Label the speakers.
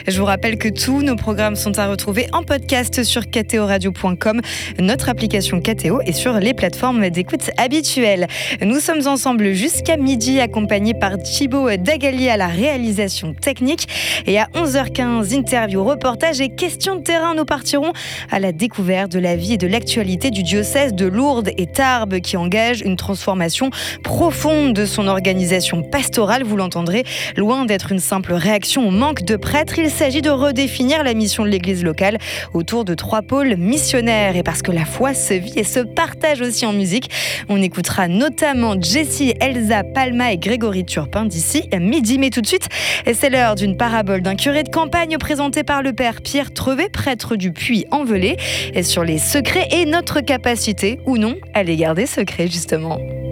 Speaker 1: Je vous rappelle que tous nos programmes sont à retrouver en podcast sur ktoradio.com, notre application KTO et sur les plateformes d'écoute habituelles. Nous sommes ensemble jusqu'à midi, accompagnés par Thibaut Dagali à la réalisation technique. Et à 11h15, interview, reportage et questions de terrain. Nous partirons à la découverte de la vie et de l'actualité du diocèse de Lourdes et Tarbes qui engage une transformation profonde de son organisation pastorale. Vous l'entendrez, loin d'être une simple réaction au manque de prêtres, il s'agit de redéfinir la mission de l'église locale autour de 3 pôles missionnaires. Et parce que la foi se vit et se partage aussi en musique, on écoutera notamment Jessie, Elsa, Palma et Grégory Turpin d'ici midi. Mais tout de suite, c'est l'heure d'une parabole d'un curé de campagne présentée par le père Pierre Trevet, prêtre du Puy-en-Velay, sur les secrets et notre capacité ou non à les garder secrets justement.